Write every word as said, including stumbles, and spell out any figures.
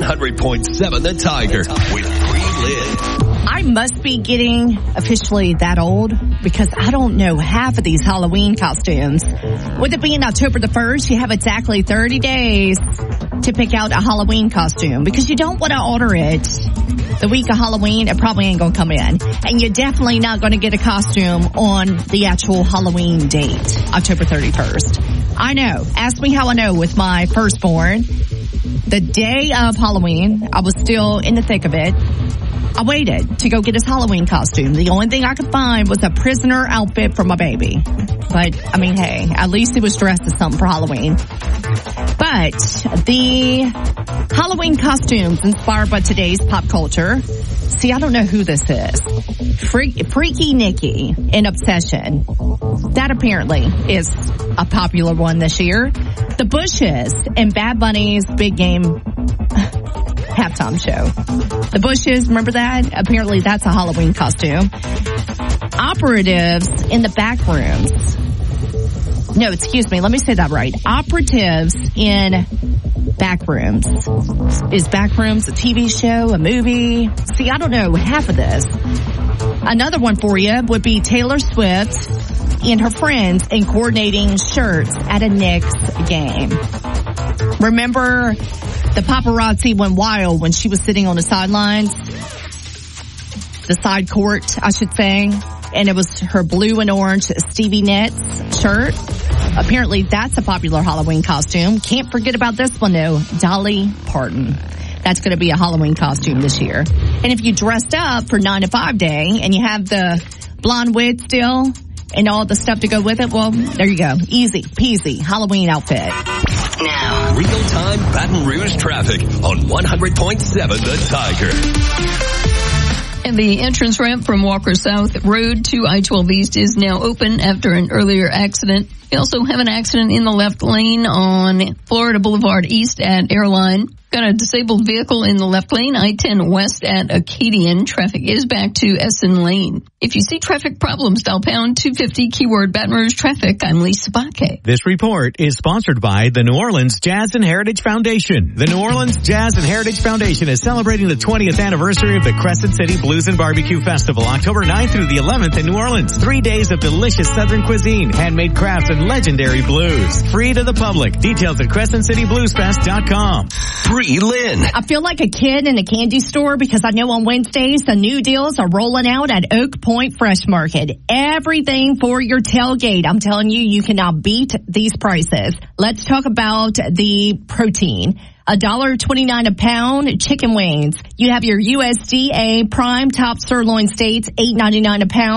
hundred point seven The Tiger with Bree Lynn. I must be getting officially that old because I don't know half of these Halloween costumes. With it being October the first, you have exactly thirty days to pick out a Halloween costume because you don't want to order it the week of Halloween. It probably ain't going to come in. And you're definitely not going to get a costume on the actual Halloween date, October thirty-first. I know. Ask me how I know with my firstborn. The day of Halloween, I was still in the thick of it. I waited to go get his Halloween costume. The only thing I could find was a prisoner outfit for my baby. But, I mean, hey, at least he was dressed as something for Halloween. But the Halloween costumes inspired by today's pop culture. See, I don't know who this is. Freak, Freaky Nikki in Obsession. That apparently is a popular one this year. The Bushes in Bad Bunny's Big Game halftime show. The Bushes, remember that? Apparently that's a Halloween costume. Operatives in the back rooms. No, excuse me, let me say that right. Operatives in back rooms. Is back rooms a T V show, a movie? See, I don't know half of this. Another one for you would be Taylor Swift and her friends in coordinating shirts at a Knicks game. Remember the paparazzi went wild when she was sitting on the sidelines? The side court, I should say. And it was her blue and orange Stevie Nicks shirt. Apparently that's a popular Halloween costume. Can't forget about this one though. Dolly Parton. That's going to be a Halloween costume this year. And if you dressed up for nine to five day and you have the blonde wig still and all the stuff to go with it, well, there you go. Easy peasy Halloween outfit. Now, real-time Baton Rouge traffic on one hundred point seven The Tiger. And the entrance ramp from Walker South Road to I twelve East is now open after an earlier accident. We also have an accident in the left lane on Florida Boulevard East at Airline. Got a disabled vehicle in the left lane, I ten West at Acadian. Traffic is back to Essen Lane. If you see traffic problems, dial pound two fifty, keyword Baton Rouge traffic. I'm Lisa Bakke. This report is sponsored by the New Orleans Jazz and Heritage Foundation. The New Orleans Jazz and Heritage Foundation is celebrating the twentieth anniversary of the Crescent City Blues and Barbecue Festival, October ninth through the eleventh in New Orleans. Three days of delicious Southern cuisine, handmade crafts, and legendary blues. Free to the public. Details at crescent city blues fest dot com. Bree Lynn. I feel like a kid in a candy store because I know on Wednesdays the new deals are rolling out at Oak Point Fresh Market. Everything for your tailgate. I'm telling you, you cannot beat these prices. Let's talk about the protein. one dollar twenty-nine a pound chicken wings. You have your U S D A prime top sirloin steaks, eight ninety-nine a pound.